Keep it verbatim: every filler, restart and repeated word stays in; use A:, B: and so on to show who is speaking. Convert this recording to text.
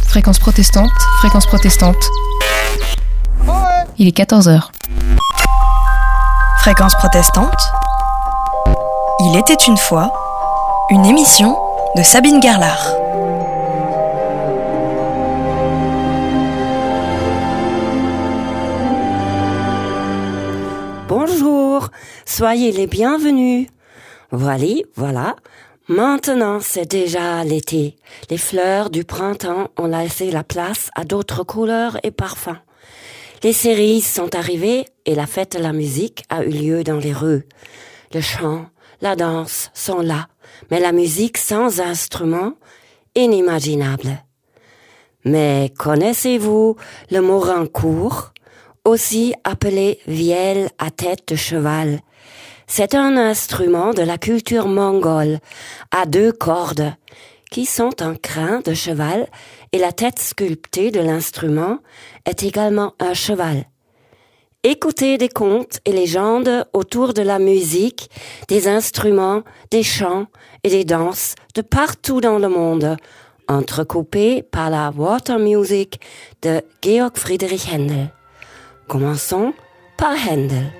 A: Fréquence protestante, fréquence protestante. Il est quatorze heures.
B: Fréquence protestante. Il était une fois une émission de Sabine Gerlach.
C: Bonjour, soyez les bienvenus. Voilà, voilà. Maintenant, c'est déjà l'été. Les fleurs du printemps ont laissé la place à d'autres couleurs et parfums. Les cerises sont arrivées et la fête de la musique a eu lieu dans les rues. Le chant, la danse sont là, mais la musique sans instrument, inimaginable. Mais connaissez-vous le morincourt, aussi appelé vielle à tête de cheval? C'est un instrument de la culture mongole, à deux cordes, qui sont un crin de cheval, et la tête sculptée de l'instrument est également un cheval. Écoutez des contes et légendes autour de la musique, des instruments, des chants et des danses de partout dans le monde, entrecoupés par la Water Music de Georg Friedrich Händel. Commençons par Händel.